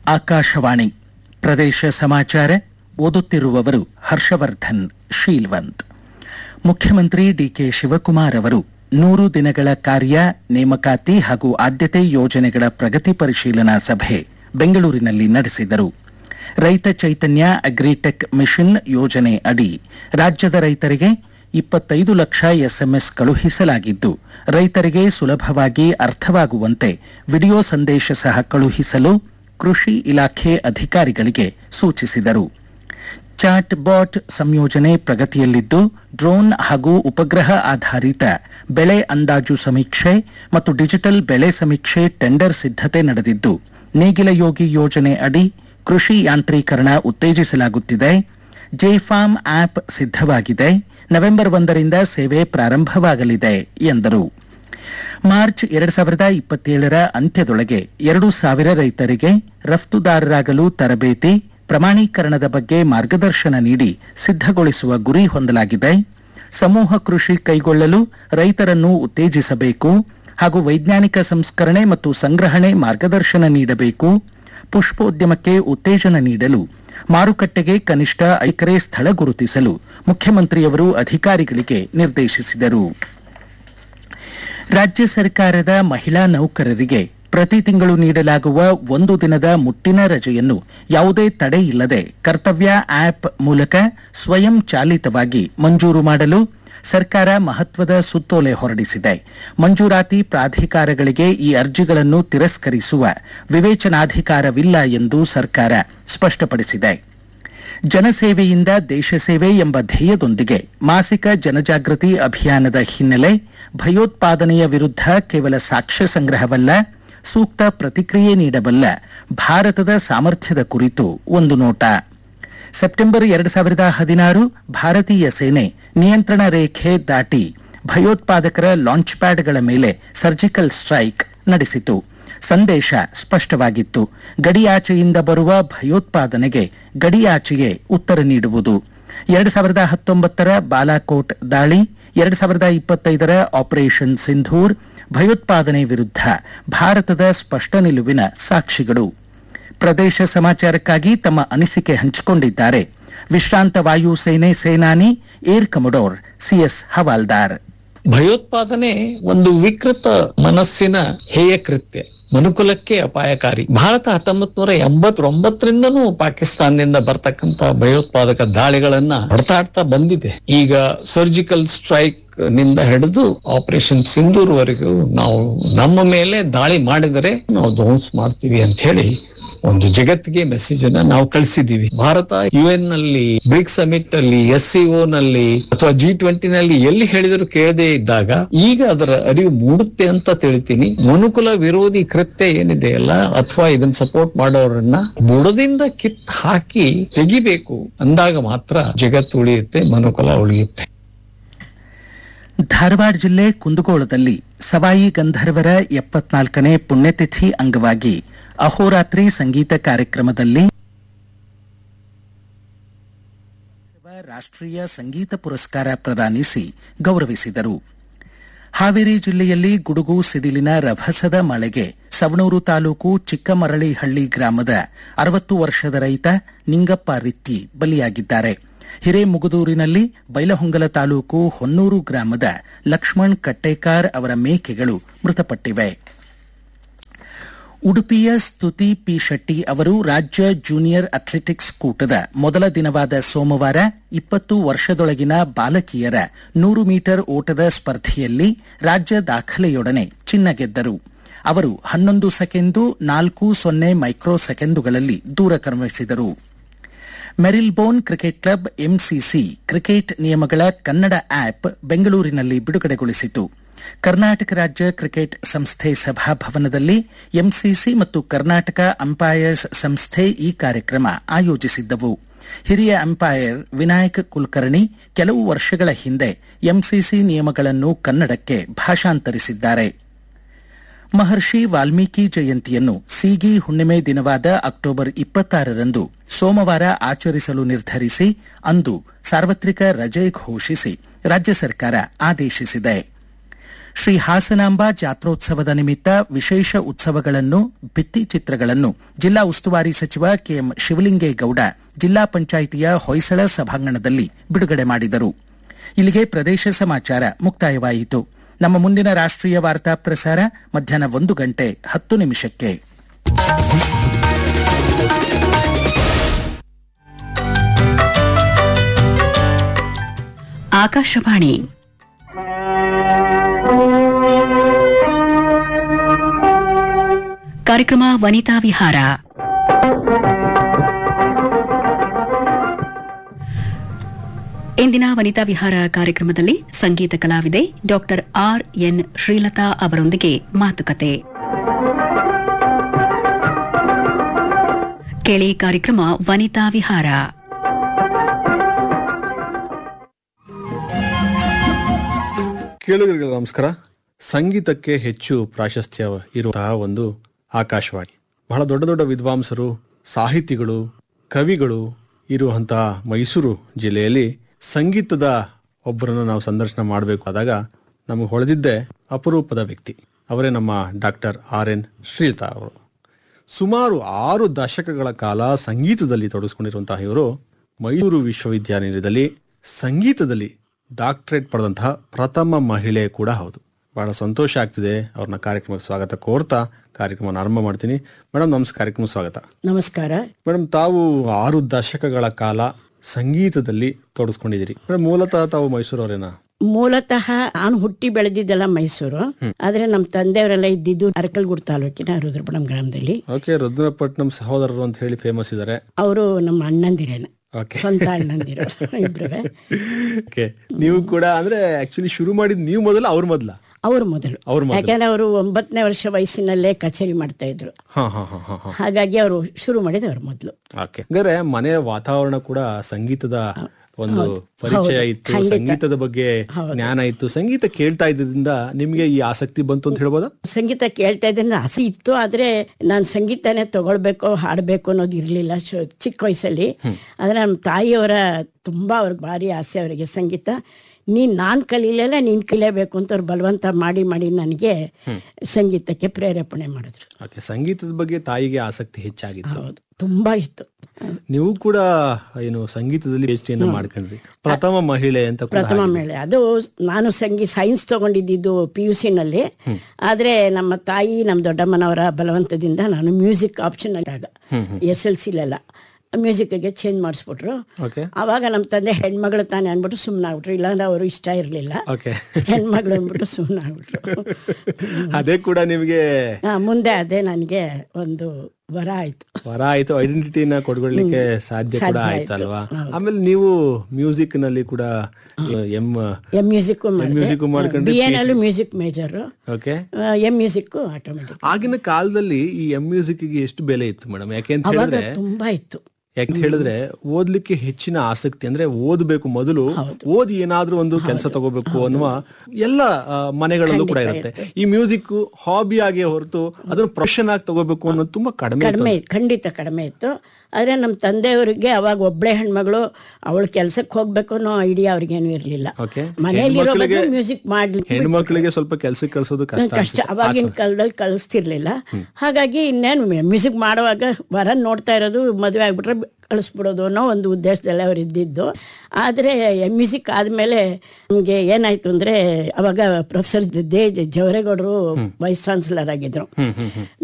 ಆಕಾಶವಾಣಿ ಪ್ರದೇಶ ಸಮಾಚಾರ ಓದುತ್ತಿರುವವರು ಹರ್ಷವರ್ಧನ್ ಶೀಲ್ವಂತ್. ಮುಖ್ಯಮಂತ್ರಿ ಡಿಕೆ ಶಿವಕುಮಾರ್ ಅವರು 100 ದಿನಗಳ ಕಾರ್ಯ ನೇಮಕಾತಿ ಹಾಗೂ ಆದ್ಯತೆ ಯೋಜನೆಗಳ ಪ್ರಗತಿ ಪರಿಶೀಲನಾ ಸಭೆ ಬೆಂಗಳೂರಿನಲ್ಲಿ ನಡೆಸಿದರು. ರೈತ ಚೈತನ್ಯ ಅಗ್ರಿಟೆಕ್ ಮಿಷನ್ ಯೋಜನೆ ಅಡಿ ರಾಜ್ಯದ ರೈತರಿಗೆ 25 ಲಕ್ಷ ಎಸ್ಎಂಎಸ್ ಕಳುಹಿಸಲಾಗಿದ್ದು, ರೈತರಿಗೆ ಸುಲಭವಾಗಿ ಅರ್ಥವಾಗುವಂತೆ ವಿಡಿಯೋ ಸಂದೇಶ ಸಹ ಕಳುಹಿಸಲು ಕೃಷಿ ಇಲಾಖೆ ಅಧಿಕಾರಿಗಳಿಗೆ ಸೂಚಿಸಿದರು. ಚಾಟ್ ಬಾಟ್ ಸಂಯೋಜನೆ ಪ್ರಗತಿಯಲ್ಲಿದ್ದು, ಡ್ರೋನ್ ಹಾಗೂ ಉಪಗ್ರಹ ಆಧಾರಿತ ಬೆಳೆ ಅಂದಾಜು ಸಮೀಕ್ಷೆ ಮತ್ತು ಡಿಜಿಟಲ್ ಬೆಳೆ ಸಮೀಕ್ಷೆ ಟೆಂಡರ್ ಸಿದ್ಧತೆ ನಡೆದಿದ್ದು, ನೇಗಿಲ ಯೋಗಿ ಯೋಜನೆ ಅಡಿ ಕೃಷಿ ಯಾಂತ್ರೀಕರಣ ಉತ್ತೇಜಿಸಲಾಗುತ್ತಿದೆ. ಜೆಫಾರ್ಮ್ ಆಪ್ ಸಿದ್ಧವಾಗಿದೆ. ನವೆಂಬರ್ 1ರಿಂದ ಸೇವೆ ಪ್ರಾರಂಭವಾಗಲಿದೆ ಎಂದರು. ಮಾರ್ಚ್ 2027ರ ಅಂತ್ಯದೊಳಗೆ 2,000 ರೈತರಿಗೆ ರಫ್ತುದಾರರಾಗಲು ತರಬೇತಿ, ಪ್ರಮಾಣೀಕರಣದ ಬಗ್ಗೆ ಮಾರ್ಗದರ್ಶನ ನೀಡಿ ಸಿದ್ಧಗೊಳಿಸುವ ಗುರಿ ಹೊಂದಲಾಗಿದೆ. ಸಮೂಹ ಕೃಷಿ ಕೈಗೊಳ್ಳಲು ರೈತರನ್ನು ಉತ್ತೇಜಿಸಬೇಕು ಹಾಗೂ ವೈಜ್ಞಾನಿಕ ಸಂಸ್ಕರಣೆ ಮತ್ತು ಸಂಗ್ರಹಣೆ ಮಾರ್ಗದರ್ಶನ ನೀಡಬೇಕು. ಪುಷ್ಪೋದ್ಯಮಕ್ಕೆ ಉತ್ತೇಜನ ನೀಡಲು ಮಾರುಕಟ್ಟೆಗೆ ಕನಿಷ್ಠ 5 ಎಕರೆ ಸ್ಥಳ ಗುರುತಿಸಲು ಮುಖ್ಯಮಂತ್ರಿಯವರು ಅಧಿಕಾರಿಗಳಿಗೆ ನಿರ್ದೇಶಿಸಿದರು. ರಾಜ್ಯ ಸರ್ಕಾರದ ಮಹಿಳಾ ನೌಕರರಿಗೆ ಪ್ರತಿ ತಿಂಗಳು ನೀಡಲಾಗುವ 1 ದಿನದ ಮುಟ್ಟಿನ ರಜೆಯನ್ನು ಯಾವುದೇ ತಡೆ ಇಲ್ಲದೆ ಕರ್ತವ್ಯ ಆಪ್ ಮೂಲಕ ಸ್ವಯಂ ಚಾಲಿತವಾಗಿ ಮಂಜೂರು ಮಾಡಲು ಸರ್ಕಾರ ಮಹತ್ವದ ಸುತ್ತೋಲೆ ಹೊರಡಿಸಿದೆ. ಮಂಜೂರಾತಿ ಪ್ರಾಧಿಕಾರಗಳಿಗೆ ಈ ಅರ್ಜಿಗಳನ್ನು ತಿರಸ್ಕರಿಸುವ ವಿವೇಚನಾಧಿಕಾರವಿಲ್ಲ ಎಂದು ಸರ್ಕಾರ ಸ್ಪಷ್ಟಪಡಿಸಿದೆ. ಜನಸೇವೆಯಿಂದ ದೇಶ ಸೇವೆ ಎಂಬ ಧ್ಯೇಯದೊಂದಿಗೆ ಮಾಸಿಕ ಜನಜಾಗೃತಿ ಅಭಿಯಾನದ ಹಿನ್ನೆಲೆ ಭಯೋತ್ಪಾದನೆಯ ವಿರುದ್ಧ ಕೇವಲ ಸಾಕ್ಷ್ಯ ಸಂಗ್ರಹವಲ್ಲ, ಸೂಕ್ತ ಪ್ರತಿಕ್ರಿಯೆ ನೀಡಬಲ್ಲ ಭಾರತದ ಸಾಮರ್ಥ್ಯದ ಕುರಿತು ಒಂದು ನೋಟ. ಸೆಪ್ಟೆಂಬರ್ 2016 ಭಾರತೀಯ ಸೇನೆ ನಿಯಂತ್ರಣ ರೇಖೆ ದಾಟಿ ಭಯೋತ್ಪಾದಕರ ಲಾಂಚ್ ಪ್ಯಾಡ್ಗಳ ಮೇಲೆ ಸರ್ಜಿಕಲ್ ಸ್ಟ್ರೈಕ್ ನಡೆಸಿತು. ಸಂದೇಶ ಸ್ಪಷ್ಟವಾಗಿತ್ತು: ಗಡಿಯಾಚೆಯಿಂದ ಬರುವ ಭಯೋತ್ಪಾದನೆಗೆ ಗಡಿಯಾಚೆಯೇ ಉತ್ತರ ನೀಡುವುದು. 2019ರ ಬಾಲಾಕೋಟ್ ದಾಳಿ, 2025ರ ಆಪರೇಷನ್ ಸಿಂಧೂರ್ ಭಯೋತ್ಪಾದನೆ ವಿರುದ್ಧ ಭಾರತದ ಸ್ಪಷ್ಟ ನಿಲುವಿನ ಸಾಕ್ಷಿಗಳು. ಪ್ರದೇಶ ಸಮಾಚಾರಕ್ಕಾಗಿ ತಮ್ಮ ಅನಿಸಿಕೆ ಹಂಚಿಕೊಂಡಿದ್ದಾರೆ ವಿಶ್ರಾಂತ ವಾಯುಸೇನೆ ಸೇನಾನಿ ಏರ್ ಕಮೋಡೋರ್ ಸಿಎಸ್ ಹವಾಲ್ದಾರ್. ಭಯೋತ್ಪಾದನೆ ಒಂದು ವಿಕೃತ ಮನಸ್ಸಿನ ಹೇಯ ಕೃತ್ಯ, ಮನುಕುಲಕ್ಕೆ ಅಪಾಯಕಾರಿ. ಭಾರತ 1989ರಿಂದನೂ ಪಾಕಿಸ್ತಾನದಿಂದ ಬರ್ತಕ್ಕಂತ ಭಯೋತ್ಪಾದಕ ದಾಳಿಗಳನ್ನ ಹೊರತಾಡ್ತಾ ಬಂದಿದೆ. ಈಗ ಸರ್ಜಿಕಲ್ ಸ್ಟ್ರೈಕ್ ನಿಂದ ಹಿಡಿದು ಆಪರೇಷನ್ ಸಿಂಧೂರ್ ವರೆಗೂ ನಾವು ನಮ್ಮ ಮೇಲೆ ದಾಳಿ ಮಾಡಿದರೆ ನಾವು ಧ್ವಂಸ ಮಾಡ್ತೀವಿ ಅಂತ ಹೇಳಿ ಒಂದು ಜಗತ್ತಿಗೆ ಮೆಸೇಜ್ ಅನ್ನ ನಾವು ಕಳಿಸಿದೀವಿ. ಭಾರತ UN ನಲ್ಲಿ, ಬ್ರಿಕ್ಸ್ ಸಮಿಟ್ ಅಲ್ಲಿ, SCO ನಲ್ಲಿ ಅಥವಾ G20 ನಲ್ಲಿ ಎಲ್ಲಿ ಹೇಳಿದ್ರು ಕೇಳದೇ ಇದ್ದಾಗ ಈಗ ಅದರ ಅರಿವು ಮೂಡುತ್ತೆ ಅಂತ ತಿಳಿತೀನಿ. ಮನುಕುಲ ವಿರೋಧಿ ಕೃತ್ಯ ಏನಿದೆಯಲ್ಲ ಅಥವಾ ಇದನ್ನ ಸಪೋರ್ಟ್ ಮಾಡೋರನ್ನ ಬುಡದಿಂದ ಕಿತ್ತು ಹಾಕಿ ತೆಗಿಬೇಕು ಅಂದಾಗ ಮಾತ್ರ ಜಗತ್ತು ಉಳಿಯುತ್ತೆ, ಮನುಕುಲ ಉಳಿಯುತ್ತೆ. ಧಾರವಾಡ ಜಿಲ್ಲೆ ಕುಂದಗೋಳದಲ್ಲಿ ಸವಾಯಿ ಗಂಧರ್ವರ 74ನೇ ಪುಣ್ಯತಿಥಿ ಅಂಗವಾಗಿ ಅಹೋರಾತ್ರಿ ಸಂಗೀತ ಕಾರ್ಯಕ್ರಮದಲ್ಲಿ ರಾಷ್ಟ್ರೀಯ ಸಂಗೀತ ಪುರಸ್ಕಾರ ಪ್ರದಾನಿಸಿ ಗೌರವಿಸಿದರು. ಹಾವೇರಿ ಜಿಲ್ಲೆಯಲ್ಲಿ ಗುಡುಗು ಸಿಡಿಲಿನ ರಭಸದ ಮಳೆಗೆ ಸವಣೂರು ತಾಲೂಕು ಚಿಕ್ಕಮರಳಿಹಳ್ಳಿ ಗ್ರಾಮದ 60 ವರ್ಷದ ರೈತ ನಿಂಗಪ್ಪ ರಿತ್ತಿ ಬಲಿಯಾಗಿದ್ದಾರೆ. ಹಿರೇಮುಗದೂರಿನಲ್ಲಿ ಬೈಲಹೊಂಗಲ ತಾಲೂಕು ಹೊನ್ನೂರು ಗ್ರಾಮದ ಲಕ್ಷ್ಮಣ್ ಕಟ್ಟೇಕಾರ್ ಅವರ ಮೇಕೆಗಳು ಮೃತಪಟ್ಟಿವೆ. ಉಡುಪಿಯ ಸ್ತುತಿ ಪಿ ಶೆಟ್ಟಿ ಅವರು ರಾಜ್ಯ ಜೂನಿಯರ್ ಅಥ್ಲೆಟಿಕ್ಸ್ ಕೂಟದ ಮೊದಲ ದಿನವಾದ ಸೋಮವಾರ 20 ವರ್ಷದೊಳಗಿನ ಬಾಲಕಿಯರ 100 ಮೀಟರ್ ಓಟದ ಸ್ಪರ್ಧೆಯಲ್ಲಿ ರಾಜ್ಯ ದಾಖಲೆಯೊಡನೆ ಚಿನ್ನ ಗೆದ್ದರು. ಅವರು 11 ಸೆಕೆಂಡು 40 ಮೈಕ್ರೋ ಸೆಕೆಂಡುಗಳಲ್ಲಿ ದೂರ ಕ್ರಮಿಸಿದರು. ಮೆರಿಲ್ಬೋನ್ ಕ್ರಿಕೆಟ್ ಕ್ಲಬ್ MCC ಕ್ರಿಕೆಟ್ ನಿಯಮಗಳ ಕನ್ನಡ ಆಪ್ ಬೆಂಗಳೂರಿನಲ್ಲಿ ಬಿಡುಗಡೆಗೊಳಿಸಿತು. ಕರ್ನಾಟಕ ರಾಜ್ಯ ಕ್ರಿಕೆಟ್ ಸಂಸ್ಥೆ ಸಭಾಭವನದಲ್ಲಿ MCC ಮತ್ತು ಕರ್ನಾಟಕ ಅಂಪೈರ್ಸ್ ಸಂಸ್ಥೆ ಈ ಕಾರ್ಯಕ್ರಮ ಆಯೋಜಿಸಿದ್ದವು. ಹಿರಿಯ ಅಂಪೈರ್ ವಿನಾಯಕ್ ಕುಲಕರ್ಣಿ ಕೆಲವು ವರ್ಷಗಳ ಹಿಂದೆ MCC ನಿಯಮಗಳನ್ನು ಕನ್ನಡಕ್ಕೆ ಭಾಷಾಂತರಿಸಿದ್ದಾರೆ. ಮಹರ್ಷಿ ವಾಲ್ಮೀಕಿ ಜಯಂತಿಯನ್ನು ಸೀಗಿ ಹುಣ್ಣಿಮೆ ದಿನವಾದ ಅಕ್ಟೋಬರ್ 26ರಂದು ಸೋಮವಾರ ಆಚರಿಸಲು ನಿರ್ಧರಿಸಿ ಅಂದು ಸಾರ್ವತ್ರಿಕ ರಜೆ ಘೋಷಿಸಿ ರಾಜ್ಯ ಸರ್ಕಾರ ಆದೇಶಿಸಿದೆ. ಶ್ರೀ ಹಾಸನಾಂಬ ಜಾತ್ರೋತ್ಸವದ ನಿಮಿತ್ತ ವಿಶೇಷ ಉತ್ಸವಗಳನ್ನು ಭಿತ್ತಿಚಿತ್ರಗಳನ್ನು ಜಿಲ್ಲಾ ಉಸ್ತುವಾರಿ ಸಚಿವ ಕೆಎಂ ಶಿವಲಿಂಗೇಗೌಡ ಜಿಲ್ಲಾ ಪಂಚಾಯಿತಿಯ ಹೊಯ್ಸಳ ಸಭಾಂಗಣದಲ್ಲಿ ಬಿಡುಗಡೆ ಮಾಡಿದರು. ಇಲ್ಲಿಗೆ ಪ್ರದೇಶ ಸಮಾಚಾರ ಮುಕ್ತಾಯವಾಯಿತು. ನಮ್ಮ ಮುಂದಿನ ರಾಷ್ಟ್ರೀಯ ವಾರ್ತಾ ಪ್ರಸಾರ ಮಧ್ಯಾಹ್ನ 1:10 ಆಕಾಶವಾಣಿ ಕಾರ್ಯಕ್ರಮ ವನಿತಾ ವಿಹಾರ. ಇಂದಿನ ವನಿತಾ ವಿಹಾರ ಕಾರ್ಯಕ್ರಮದಲ್ಲಿ ಸಂಗೀತ ಕಲಾವಿದೆ ಡಾಕ್ಟರ್ ಆರ್.ಎನ್. ಶ್ರೀಲತಾ ಅವರೊಂದಿಗೆ ಮಾತುಕತೆ ಕೇಳಿ. ಕಾರ್ಯಕ್ರಮ ವನಿತಾ ವಿಹಾರ. ಕೇಳುಗರಿಗೆ ನಮಸ್ಕಾರ. ಸಂಗೀತಕ್ಕೆ ಹೆಚ್ಚು ಪ್ರಾಶಸ್ತ್ಯ ಇರುವಂತಹ ಒಂದು ಆಕಾಶವಾಣಿ. ಬಹಳ ದೊಡ್ಡ ದೊಡ್ಡ ವಿದ್ವಾಂಸರು, ಸಾಹಿತಿಗಳು, ಕವಿಗಳು ಇರುವಂತಹ ಮೈಸೂರು ಜಿಲ್ಲೆಯಲ್ಲಿ ಸಂಗೀತದ ಒಬ್ಬರನ್ನು ನಾವು ಸಂದರ್ಶನ ಮಾಡಬೇಕಾದಾಗ ನಮಗೆ ಹೊಳೆದಿದ್ದೇ ಅಪರೂಪದ ವ್ಯಕ್ತಿ. ಅವರೇ ನಮ್ಮ ಡಾಕ್ಟರ್ ಆರ್.ಎನ್. ಶ್ರೀಲತಾ ಅವರು. ಸುಮಾರು 6 ದಶಕಗಳ ಕಾಲ ಸಂಗೀತದಲ್ಲಿ ತೊಡಗಿಸಿಕೊಂಡಿರುವಂತಹ ಇವರು ಮೈಸೂರು ವಿಶ್ವವಿದ್ಯಾನಿಲಯದಲ್ಲಿ ಸಂಗೀತದಲ್ಲಿ ಡಾಕ್ಟರೇಟ್ ಪಡೆದಂತಹ ಪ್ರಥಮ ಮಹಿಳೆ ಕೂಡ ಹೌದು. ಬಹಳ ಸಂತೋಷ ಆಗ್ತಿದೆ. ಅವ್ರನ್ನ ಕಾರ್ಯಕ್ರಮಕ್ಕೆ ಸ್ವಾಗತ ಕೋರ್ತಾ ಕಾರ್ಯಕ್ರಮವನ್ನು ಆರಂಭ ಮಾಡ್ತೀನಿ. ಮೇಡಮ್, ಕಾರ್ಯಕ್ರಮ ಸ್ವಾಗತ. ನಮಸ್ಕಾರ ಮೇಡಮ್, ತಾವು 6 ದಶಕಗಳ ಕಾಲ ಸಂಗೀತದಲ್ಲಿ ತೊಡಗಿಸ್ಕೊಂಡಿದ್ದೀರಿ. ಮೇಡಮ್, ಮೂಲತಃ ತಾವು ಮೈಸೂರವರೇನಾ? ಮೂಲತಃ ನಾನು ಹುಟ್ಟಿ ಬೆಳೆದಿದ್ದೆಲ್ಲ ಮೈಸೂರು. ಆದ್ರೆ ನಮ್ಮ ತಂದೆಯವರೆಲ್ಲ ಇದ್ದಿದ್ದು ಅರಕಲಗೂಡು ತಾಲೂಕಿನ ರುದ್ರಪಟ್ಟಣಂ ಗ್ರಾಮದಲ್ಲಿ. ಓಕೆ, ರುದ್ರಪಟ್ಟಣಂ ಸಹೋದರರು ಅಂತ ಹೇಳಿ ಫೇಮಸ್ ಇದ್ದಾರೆ. ಅವರು ನಮ್ಮ ಅಣ್ಣಂದಿರೇನ, ಸ್ವಂತ ಅಣ್ಣಂದಿರು ಇಬ್ರುವೆ. ನೀವು ಕೂಡ ಅಂದ್ರೆ ಆಕ್ಚುಲಿ ಶುರು ಮಾಡಿದ್ ನೀವು ಮೊದಲ ಅವ್ರ ಮೊದಲ? ಅವ್ರು ಮೊದಲು. ಯಾಕಂದ್ರೆ ಅವರು 9ನೇ ವರ್ಷ ವಯಸ್ಸಿನಲ್ಲೇ ಕಚೇರಿ ಮಾಡ್ತಾ ಇದ್ರು. ಹಾಗಾಗಿ ಅವರು ಶುರು ಮಾಡಿದ ಅವ್ರ ಮೊದಲು. ಹಾಗಾದ್ರೆ ಮನೆಯ ವಾತಾವರಣ ಕೂಡ ಸಂಗೀತದ ಒಂದು ಪರಿಚಯ ಇತ್ತು, ಸಂಗೀತದ ಬಗ್ಗೆ ಜ್ಞಾನ ಇತ್ತು. ಸಂಗೀತ ಕೇಳ್ತಾ ಇದ್ದಿಂದ ನಿಮ್ಗೆ ಈ ಆಸಕ್ತಿ ಬಂತು ಅಂತ ಹೇಳ್ಬೋದಾ? ಸಂಗೀತ ಕೇಳ್ತಾ ಇದ್ರಿಂದ ಆಸೆ ಇತ್ತು, ಆದ್ರೆ ನಾನು ಸಂಗೀತನೇ ತಗೊಳ್ಬೇಕು, ಹಾಡ್ಬೇಕು ಅನ್ನೋದು ಇರ್ಲಿಲ್ಲ ಚಿಕ್ಕ ವಯಸ್ಸಲ್ಲಿ. ಆದ್ರೆ ನಮ್ಮ ತಾಯಿಯವರ ತುಂಬಾ ಅವ್ರಿಗೆ ಭಾರಿ ಆಸೆ ಅವರಿಗೆ ಸಂಗೀತ. ನಾನ್ ಕಲೀಲಿಲ್ಲ, ನೀನ್ ಕಲಿಯಬೇಕು ಅಂತ ಅವ್ರು ಬಲವಂತ ಮಾಡಿ ಮಾಡಿ ನನಗೆ ಸಂಗೀತಕ್ಕೆ ಪ್ರೇರೇಪಣೆ ಮಾಡಿದ್ರು. ಸಂಗೀತದ ಬಗ್ಗೆ ತಾಯಿಗೆ ಆಸಕ್ತಿ ಹೆಚ್ಚಾಗಿತ್ತು. ಹೌದು, ತುಂಬಾ ಇತ್ತು. ನೀವು ಕೂಡ ಏನು ಸಂಗೀತದಲ್ಲಿ PhD ಮಾಡ್ಕೊಂಡ್ರಿ, ಪ್ರಥಮ ಮಹಿಳೆ ಅಂತ. ಪ್ರಥಮ ಮಹಿಳೆ ಅದು. ನಾನು ಸೈನ್ಸ್ ತಗೊಂಡಿದ್ದು PUC ನಲ್ಲಿ. ಆದ್ರೆ ನಮ್ಮ ತಾಯಿ, ನಮ್ಮ ದೊಡ್ಡಮ್ಮನವರ ಬಲವಂತದಿಂದ ನಾನು ಮ್ಯೂಸಿಕ್ ಆಪ್ಷನ್ ಆಗ SLC ಮ್ಯೂಸಿಕ್ಗೆ ಚೇಂಜ್ ಮಾಡಿಸ್ಬಿಟ್ರು. ಅವಾಗ ನಮ್ಮ ತಂದೆ ಹೆಣ್ಮಗಳು ತಾನೆ ಅನ್ಬಿಟ್ಟು ಸುಮ್ಮನಾಗ್ಬಿಟ್ರು. ಇಲ್ಲಾಂದ್ರೆ ಅವರು ಇಷ್ಟ ಇರ್ಲಿಲ್ಲ, ಹೆಣ್ಮಗಳು ಅಂದ್ಬಿಟ್ಟು ಸುಮ್ಮನಾಗ್ಬಿಟ್ರು. ಅದೇ ಕೂಡ ನಿಮ್ಗೆ ಮುಂದೆ ಅದೇ ನನಗೆ ಒಂದು ವರ ಆಯ್ತು. ಐಡೆಂಟಿಟಿನ ಕೊಡ್ಕೊಳ್ಳಿಕ್ಕೆ ಸಾಧ್ಯ ಕೂಡ ಆಯ್ತಲ್ವಾ? ಆಮೇಲೆ ನೀವು ಮ್ಯೂಸಿಕ್ ನಲ್ಲಿ ಕೂಡ ಮ್ಯೂಸಿಕ್ ಮಾಡ್ಕೊಂಡು BA ನಲ್ಲೂ ಮ್ಯೂಸಿಕ್ ಮೇಜರ್, ಮ್ಯೂಸಿಕ್ ಆಟೋಮೆಟಿಕ್. ಆಗಿನ ಕಾಲದಲ್ಲಿ ಈ ಮ್ಯೂಸಿಕ್ ಗೆ ಎಷ್ಟು ಬೆಲೆ ಇತ್ತು ಮೇಡಮ್? ಯಾಕೆಂತ ಹೇಳಿದ್ರೆ ತುಂಬಾ ಇತ್ತು. ಯಾಕೆ ಹೇಳಿದ್ರೆ ಓದ್ಲಿಕ್ಕೆ ಹೆಚ್ಚಿನ ಆಸಕ್ತಿ, ಅಂದ್ರೆ ಓದ್ಬೇಕು, ಮೊದಲು ಓದಿ ಏನಾದ್ರೂ ಒಂದು ಕೆಲಸ ತಗೋಬೇಕು ಅನ್ನುವ ಎಲ್ಲ ಮನೆಗಳಲ್ಲೂ ಕೂಡ ಇರುತ್ತೆ. ಈ ಮ್ಯೂಸಿಕ್ ಹಾಬಿ ಆಗಿ ಹೊರತು ಅದನ್ನು ಪ್ರೊಫೆಷನ್ ಆಗಿ ತಗೋಬೇಕು ಅನ್ನೋದು ತುಂಬಾ ಕಡಿಮೆ, ಖಂಡಿತ ಕಡಿಮೆ ಇತ್ತು. ಆದ್ರೆ ನಮ್ಮ ತಂದೆಯವರಿಗೆ ಅವಾಗ ಒಬ್ಳೆ ಹೆಣ್ಮಗಳು, ಅವಳು ಕೆಲ್ಸಕ್ಕೆ ಹೋಗ್ಬೇಕು ಅನ್ನೋ ಐಡಿಯಾ ಅವ್ರಿಗೇನು ಇರ್ಲಿಲ್ಲ. ಮನೆಯಲ್ಲಿ ಮ್ಯೂಸಿಕ್ ಮಾಡ್ಲಿಕ್ಕೆ ಹೆಣ್ಮಕ್ಳಿಗೆ ಸ್ವಲ್ಪ ಕೆಲ್ಸಕ್ಕೆ ಕಳ್ಸೋದು ಕಷ್ಟ. ಅವಾಗಿನ ಕಾಲದಲ್ಲಿ ಕಳಿಸ್ತಿರ್ಲಿಲ್ಲ. ಹಾಗಾಗಿ ಇನ್ನೇನು ಮ್ಯೂಸಿಕ್ ಮಾಡುವಾಗ ವರ ನೋಡ್ತಾ ಇರೋದು, ಮದುವೆ ಆಗ್ಬಿಟ್ರೆ ಕಳಿಸ್ಬಿಡೋದು ಅನ್ನೋ ಒಂದು ಉದ್ದೇಶದಲ್ಲಿ ಅವ್ರು ಇದ್ದಿದ್ದು. ಆದರೆ ಮ್ಯೂಸಿಕ್ ಆದಮೇಲೆ ನಮಗೆ ಏನಾಯ್ತು ಅಂದರೆ, ಅವಾಗ ಪ್ರೊಫೆಸರ್ ಜವರೇಗೌಡರು ವೈಸ್ ಚಾನ್ಸಲರ್ ಆಗಿದ್ರು.